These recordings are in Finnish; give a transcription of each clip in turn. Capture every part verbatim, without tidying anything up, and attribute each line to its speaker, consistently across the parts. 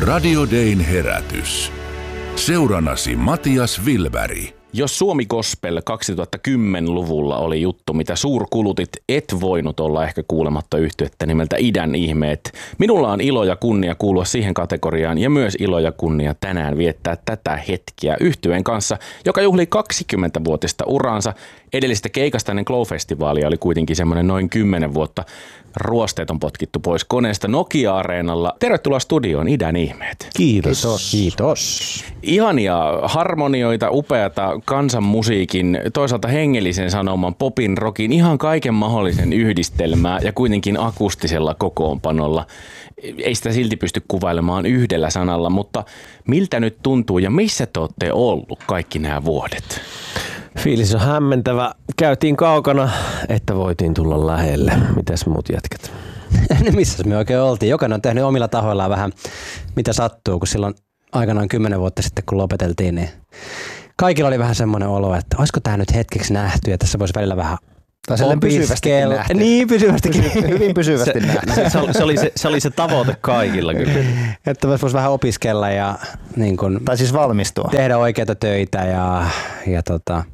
Speaker 1: Radio Dayn herätys. Seurannasi Matias Wilberg.
Speaker 2: Jos Suomi Gospel kaksituhattakymmenluvulla oli juttu, mitä suurkulutit, et voinut olla ehkä kuulematta yhtyettä nimeltä Idän ihmeet. Minulla on ilo ja kunnia kuulua siihen kategoriaan ja myös ilo ja kunnia tänään viettää tätä hetkiä yhtyeen kanssa, joka juhlii kaksikymmentävuotista uraansa. Edellisestä keikasta ennen Glow-festivaalia oli kuitenkin semmoinen noin kymmenen vuotta. Ruosteet on potkittu pois koneesta Nokia-areenalla. Tervetuloa studioon, Idän ihmeet.
Speaker 3: Kiitos. Kiitos. Kiitos.
Speaker 2: Ihania harmonioita, upeata kansanmusiikin, toisaalta hengellisen sanoman, popin, rockin, ihan kaiken mahdollisen yhdistelmää ja kuitenkin akustisella kokoonpanolla. Ei sitä silti pysty kuvailemaan yhdellä sanalla, mutta miltä nyt tuntuu ja missä te olette ollut kaikki nämä vuodet?
Speaker 3: Fiilis on hämmentävä. Käytiin kaukana, että voitiin tulla lähelle. Mitäs muut jätkät?
Speaker 4: Missä me oikein oltiin? Jokainen on tehnyt omilla tahoillaan vähän mitä sattuu, kun silloin aikanaan kymmenen vuotta sitten kun lopeteltiin, niin kaikilla oli vähän semmoinen olo, että olisiko tämä nyt hetkeksi nähty ja tässä voisi välillä vähän
Speaker 5: tai sellainen pysyvästikin nähty.
Speaker 4: Niin, pysyvästikin.
Speaker 5: Pysy, hyvin pysyvästi
Speaker 3: se,
Speaker 5: nähty.
Speaker 3: Se, se, oli se, se oli se tavoite kaikilla kyllä.
Speaker 4: Että voisi vähän opiskella ja niin kun
Speaker 5: tai siis valmistua.
Speaker 4: Tehdä oikeita töitä ja, ja tota,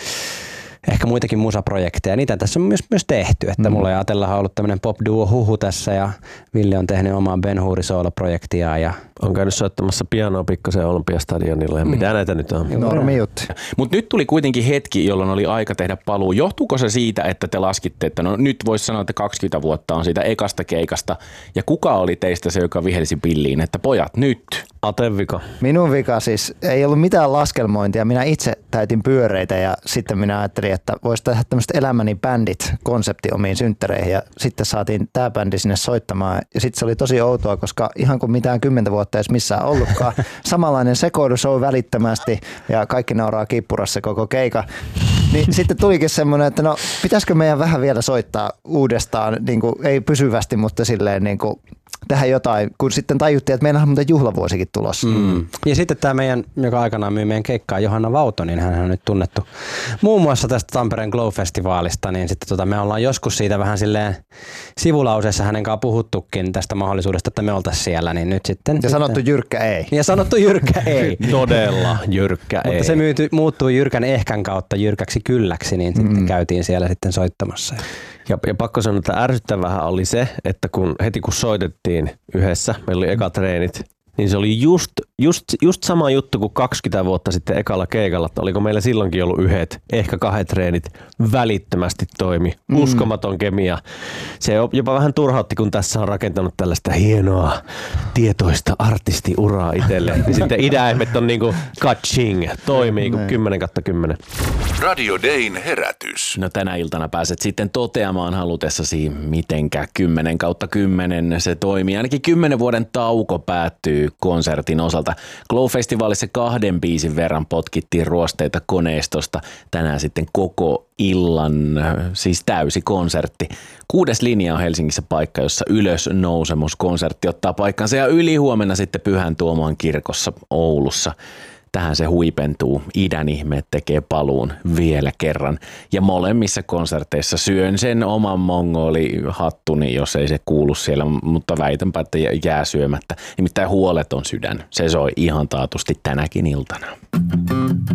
Speaker 4: ehkä muitakin musaprojekteja. Niitä tässä on myös, myös tehty. Että mm. mulla ja Atellahan on ollut tämmöinen pop-duo Huhu tässä ja Ville on tehnyt omaa Ben Huri soolo-projektia. Ja
Speaker 3: on käynyt soittamassa pianoa pikkasen Olympiastadionilla ja mm. mitä näitä nyt on.
Speaker 5: Normi juttu.
Speaker 2: Mutta nyt tuli kuitenkin hetki, jolloin oli aika tehdä paluu. Johtuuko se siitä, että te laskitte, että no nyt voisi sanoa, että kaksikymmentä vuotta on siitä ekasta keikasta. Ja kuka oli teistä se, joka vihelsi pilliin, että pojat nyt?
Speaker 3: Aten vika.
Speaker 5: Minun vika siis. Ei ollut mitään laskelmointia. Minä itse täytin pyöreitä ja sitten minä ajattelin, että voisi tehdä tämmöiset elämäni bändit konsepti omiin synttäreihin ja sitten saatiin tämä bändi sinne soittamaan. Ja sitten se oli tosi outoa, koska ihan kuin mitään kymmentä vuotta edes missään ollutkaan. Samanlainen sekoilushow välittömästi ja kaikki nauraa kippurassa koko keika. Niin sitten tulikin semmoinen, että no pitäisikö meidän vähän vielä soittaa uudestaan, niin kuin, ei pysyvästi, mutta silleen niin kuin tehdä jotain, kun sitten tajuttiin, että meillä on muuten juhlavuosikin tulossa.
Speaker 4: Mm. Ja sitten tämä meidän, joka aikanaan myy meidän keikkaa, Johanna Vauto, niin hän on nyt tunnettu muun muassa tästä Tampereen Glow-festivaalista, niin sitten tota, me ollaan joskus siitä vähän silleen sivulauseessa hänen kanssaan puhuttukin tästä mahdollisuudesta, että me oltaisiin siellä, niin nyt sitten.
Speaker 5: Ja
Speaker 4: sitten,
Speaker 5: sanottu jyrkkä ei.
Speaker 4: Ja sanottu jyrkkä ei.
Speaker 3: Todella jyrkkä ei.
Speaker 4: Mutta se myyty, muuttui jyrkän ehkän kautta jyrkäksi kylläksi, niin sitten mm. käytiin siellä sitten soittamassa.
Speaker 3: Ja, ja pakko sanoa, että ärsyttävähän oli se, että kun heti kun soitettiin yhdessä, meillä oli eka treenit, niin se oli just, just, just sama juttu kuin kaksikymmentä vuotta sitten ekalla keikalla, että oliko meillä silloinkin ollut yhdet, ehkä kahdet treenit, välittömästi toimi, mm. uskomaton kemia. Se jopa vähän turhautti, kun tässä on rakentanut tällaista hienoa, tietoista artistiuraa itselleen. Ja sitten Idän-ihmeet on niinku ka-ching, toimii kuin kymmenen kautta kymmenen.
Speaker 1: Radio Dayn herätys.
Speaker 2: No tänä iltana pääset sitten toteamaan halutessasi, mitenkä kymmenen kautta kymmenen se toimii. Ainakin kymmenen vuoden tauko päättyy konsertin osalta. Glow-festivaalissa kahden biisin verran potkittiin ruosteita koneistosta. Tänään sitten koko illan, siis täysi konsertti. Kuudes linja on Helsingissä paikka, jossa ylösnousemuskonsertti ottaa paikkansa ja ylihuomenna sitten Pyhän Tuomaan kirkossa Oulussa. Tähän se huipentuu. Idän ihmeet tekee paluun vielä kerran. Ja molemmissa konserteissa syön sen oman mongoli-hattuni, jos ei se kuulu siellä, mutta väitänpä, että jää syömättä. Nimittäin huoleton sydän. Se soi ihan taatusti tänäkin iltana.